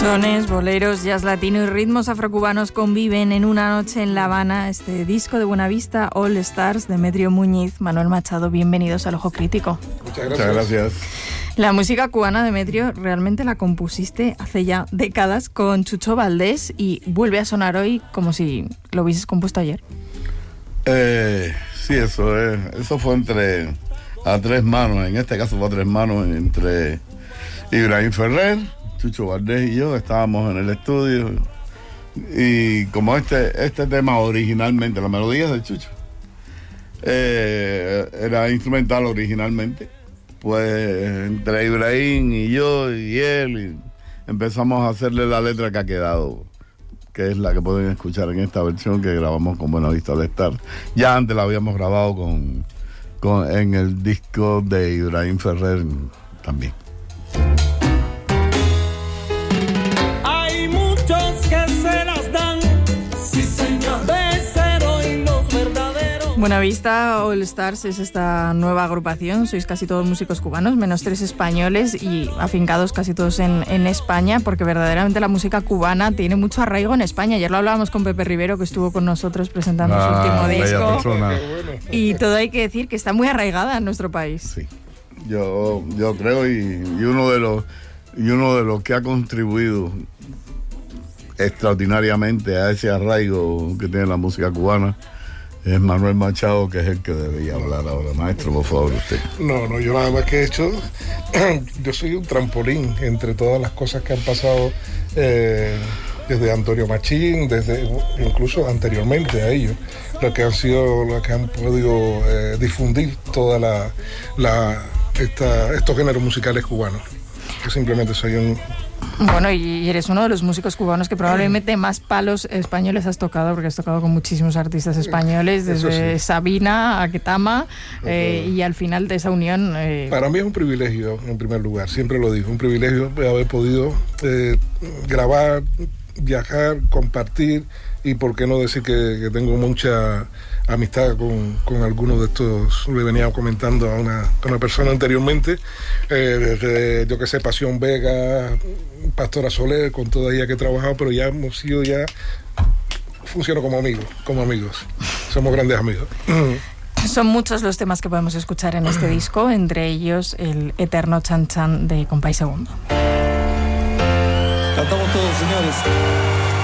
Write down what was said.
Sones, boleros, jazz latino y ritmos afrocubanos conviven en una noche en La Habana. Este disco de Buenavista, All Stars, Demetrio Muñiz, Manuel Machado, bienvenidos al Ojo Crítico. Muchas gracias. La música cubana, Demetrio, realmente la compusiste hace ya décadas con Chucho Valdés y vuelve a sonar hoy como si lo hubieses compuesto ayer. Sí, eso fue a tres manos, en este caso fue a tres manos, entre Ibrahim Ferrer, Chucho Valdés y yo. Estábamos en el estudio y como este tema originalmente, la melodía es de Chucho, era instrumental originalmente, pues entre Ibrahim y yo y él empezamos a hacerle la letra que ha quedado, que es la que pueden escuchar en esta versión que grabamos con Buenavista All Stars. Ya antes la habíamos grabado en el disco de Ibrahim Ferrer también. Hay muchos que se las dan, sí señor, Becero y los verdaderos. Buenavista All Stars es esta nueva agrupación, sois casi todos músicos cubanos, menos 3 españoles y afincados casi todos en España, porque verdaderamente la música cubana tiene mucho arraigo en España. Ayer lo hablábamos con Pepe Rivero, que estuvo con nosotros presentando su último disco, y todo hay que decir que está muy arraigada en nuestro país. Sí, yo creo, y uno de los que ha contribuido extraordinariamente a ese arraigo que tiene la música cubana es Manuel Machado, que es el que debería hablar ahora. Maestro, por favor, usted. No, yo nada más que he hecho, yo soy un trampolín entre todas las cosas que han pasado desde Antonio Machín, desde incluso anteriormente a ellos, lo que han podido difundir toda estos géneros musicales cubanos. Yo simplemente soy un... Bueno, y eres uno de los músicos cubanos que probablemente más palos españoles has tocado, porque has tocado con muchísimos artistas españoles, desde Sabina a Ketama, y al final de esa unión... Para mí es un privilegio, en primer lugar, siempre lo digo, un privilegio haber podido grabar, viajar, compartir, y por qué no decir que tengo mucha amistad con algunos de estos. Le venía comentando a una persona anteriormente, desde, yo que sé, Pasión Vega, Pastora Soler, con toda ella que he trabajado, pero ya hemos sido, funciono como amigos, somos grandes amigos. Son muchos los temas que podemos escuchar en este disco, entre ellos el eterno Chan Chan de Compay Segundo. Cantamos todos, señores.